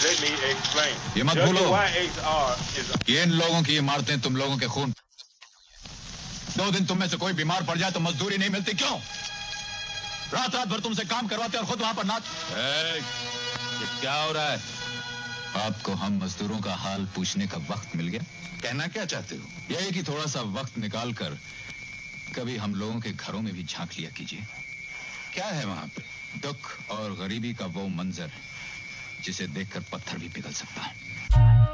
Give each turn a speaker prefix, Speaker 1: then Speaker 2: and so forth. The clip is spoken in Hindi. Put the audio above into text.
Speaker 1: Let me explain.
Speaker 2: ये मत भूलो
Speaker 1: WHR
Speaker 2: कि इन लोगों की इमारतें तुम लोगों के खून। 2 दिन तुम में से कोई बीमार पड़ जाए तो मजदूरी नहीं मिलती क्यों? रात रात भर तुमसे काम करवाते और खुद वहां पर नाच। ये क्या हो रहा है? आपको हम मजदूरों का हाल पूछने का वक्त मिल गया। कहना क्या चाहते हो? यही कि थोड़ा सा वक्त निकाल कर कभी हम लोगों के घरों में भी झांक लिया कीजिए। क्या है वहां पे? दुख और गरीबी का वो मंजर जिसे देखकर पत्थर भी पिघल सकता है।